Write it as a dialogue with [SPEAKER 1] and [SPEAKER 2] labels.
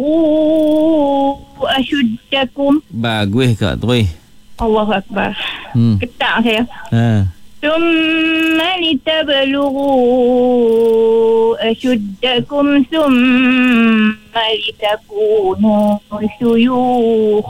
[SPEAKER 1] asyuddakum.
[SPEAKER 2] Bagus Kak Troy.
[SPEAKER 1] Allahu Akbar. Ketak saya. Thumma litablughu asyuddakum thumma litakunu syuyukh.